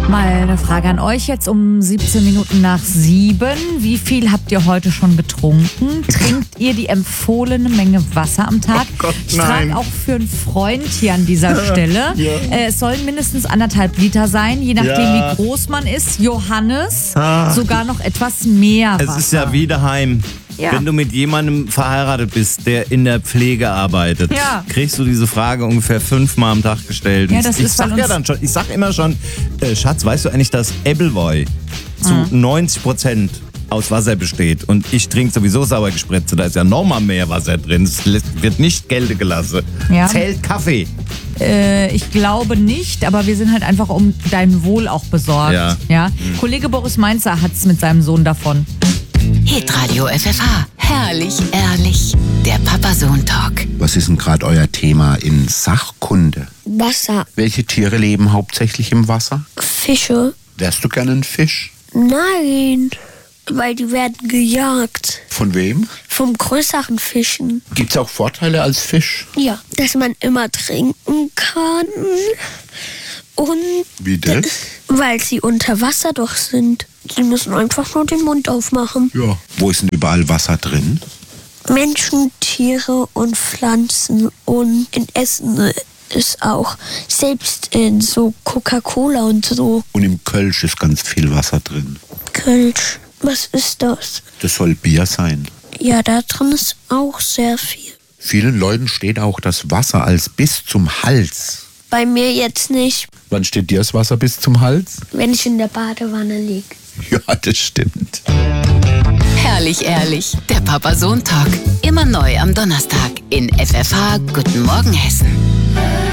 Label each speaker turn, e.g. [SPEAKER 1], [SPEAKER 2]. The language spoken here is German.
[SPEAKER 1] Mal eine Frage an euch jetzt um 17 Minuten nach 7. Wie viel habt ihr heute schon getrunken? Trinkt ihr die empfohlene Menge Wasser am Tag?
[SPEAKER 2] Oh Gott,
[SPEAKER 1] ich
[SPEAKER 2] nein.
[SPEAKER 1] frage auch für einen Freund hier an dieser Stelle.
[SPEAKER 2] Ja.
[SPEAKER 1] Es sollen mindestens 1,5 Liter sein, je nachdem
[SPEAKER 2] Ja.
[SPEAKER 1] wie groß man ist. Johannes, sogar noch etwas mehr Wasser.
[SPEAKER 3] Es ist ja wie daheim.
[SPEAKER 1] Ja.
[SPEAKER 3] Wenn du mit jemandem verheiratet bist, der in der Pflege arbeitet,
[SPEAKER 1] Ja.
[SPEAKER 3] kriegst du diese Frage ungefähr 5-mal am Tag gestellt.
[SPEAKER 1] Ja, das
[SPEAKER 3] ich
[SPEAKER 1] ist bei
[SPEAKER 3] sag
[SPEAKER 1] uns-
[SPEAKER 3] ja dann schon, ich sag immer schon, Schatz, weißt du eigentlich, dass Appleboy zu 90% aus Wasser besteht? Und ich trinke sowieso Sauergespritze, da ist ja nochmal mehr Wasser drin. Es wird nicht gelten gelassen.
[SPEAKER 1] Ja.
[SPEAKER 3] Zählt Kaffee.
[SPEAKER 1] Ich glaube nicht, aber wir sind halt einfach um dein Wohl auch besorgt.
[SPEAKER 3] Ja.
[SPEAKER 1] Kollege Boris Mainzer hat es mit seinem Sohn davon.
[SPEAKER 4] Hitradio FFH. Herrlich, ehrlich. Der Papa-Sohn-Talk.
[SPEAKER 2] Was ist denn gerade euer Thema in Sachkunde?
[SPEAKER 5] Wasser,
[SPEAKER 2] Welche Tiere leben hauptsächlich im Wasser?
[SPEAKER 5] Fische.
[SPEAKER 2] Wärst du gerne ein Fisch?
[SPEAKER 5] Nein, weil die werden gejagt.
[SPEAKER 2] Von wem?
[SPEAKER 5] Vom größeren Fischen.
[SPEAKER 2] Gibt's auch Vorteile als Fisch?
[SPEAKER 5] Ja, dass man immer trinken kann. Und
[SPEAKER 2] Wie das?
[SPEAKER 5] weil sie unter Wasser doch sind. Sie müssen einfach nur den Mund aufmachen.
[SPEAKER 2] Ja. Wo ist denn überall Wasser drin?
[SPEAKER 5] Menschen, Tiere und Pflanzen und in Essen ist auch. Selbst in so Coca-Cola und so.
[SPEAKER 2] Und im Kölsch ist ganz viel Wasser drin.
[SPEAKER 5] Kölsch. Was ist das?
[SPEAKER 2] Das soll Bier sein.
[SPEAKER 5] Ja, da drin ist auch sehr viel.
[SPEAKER 2] Vielen Leuten steht auch das Wasser als bis zum Hals.
[SPEAKER 5] Bei mir jetzt nicht,
[SPEAKER 2] Wann steht dir das Wasser bis zum Hals?
[SPEAKER 5] wenn ich in der Badewanne liege.
[SPEAKER 2] Ja, das stimmt.
[SPEAKER 4] Herrlich, ehrlich. Der Papa-Sohn-Talk. Immer neu am Donnerstag in FFH. Guten Morgen, Hessen.